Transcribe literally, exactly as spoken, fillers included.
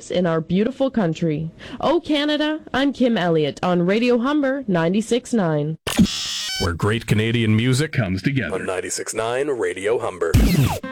lives in our beautiful country. Oh, Canada, I'm Kim Elliott on Radio Humber ninety-six point nine. Where great Canadian music comes together. On ninety-six point nine Radio Humber.